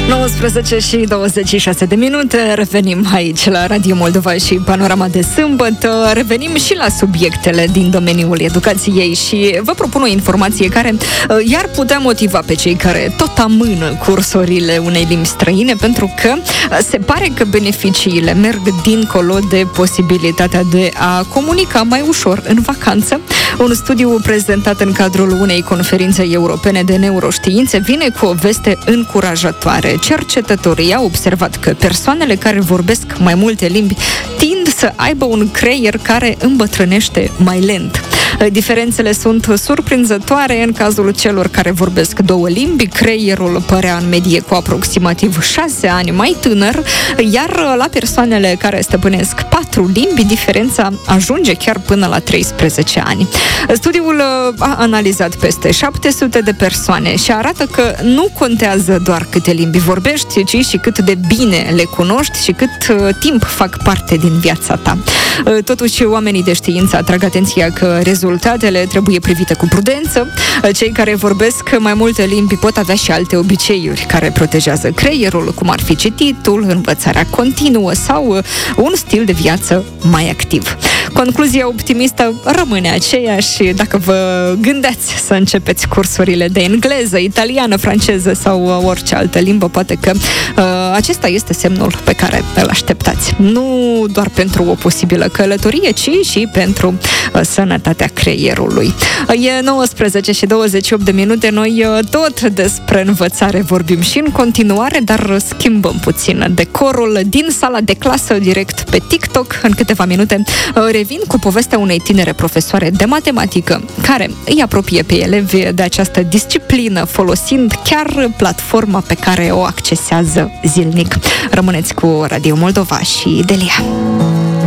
19 și 26 de minute, revenim aici la Radio Moldova și Panorama de sâmbătă. Revenim și la subiectele din domeniul educației și vă propun o informație care i-ar putea motiva pe cei care tot amână cursurile unei limbi străine, pentru că se pare că beneficiile merg dincolo de posibilitatea de a comunica mai ușor în vacanță. Un studiu prezentat în cadrul unei conferințe europene de neuroștiințe vine cu o veste încurajatoare. Cercetătorii au observat că persoanele care vorbesc mai multe limbi tind să aibă un creier care îmbătrânește mai lent. Diferențele sunt surprinzătoare în cazul celor care vorbesc 2 limbi. Creierul părea în medie cu aproximativ 6 ani mai tânăr, iar la persoanele care stăpânesc 4 limbi, diferența ajunge chiar până la 13 ani. Studiul a analizat peste 700 de persoane și arată că nu contează doar câte limbi vorbești, ci și cât de bine le cunoști și cât timp fac parte din viața ta. Totuși, oamenii de știință atrag atenția că rezultatele trebuie privite cu prudență. Cei care vorbesc mai multe limbi pot avea și alte obiceiuri care protejează creierul, cum ar fi cititul, învățarea continuă sau un stil de viață mai activ. Concluzia optimistă rămâne aceeași dacă vă gândeați să începeți cursurile de engleză, italiană, franceză sau orice altă limbă, poate că acesta este semnul pe care îl așteptați. Nu doar pentru o posibilă călătorie, ci și pentru sănătatea creierului. E 19 și 28 de minute, noi tot despre învățare vorbim și în continuare, dar schimbăm puțin decorul din sala de clasă direct pe TikTok. În câteva minute revin cu povestea unei tinere profesoare de matematică care îi apropie pe elevi de această disciplină folosind chiar platforma pe care o accesează zilnic. Rămâneți cu Radio Moldova și Delia.